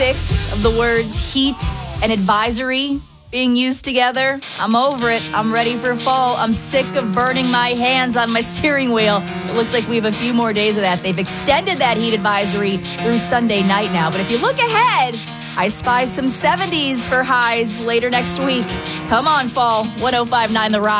Sick of the words heat and advisory being used together. I'm over it. I'm ready for fall. I'm sick of burning my hands on my steering wheel. It looks like we have a few more days of that. They've extended that heat advisory through Sunday night now. But if you look ahead, I spy some 70s for highs later next week. Come on, fall. 105.9 The Rock.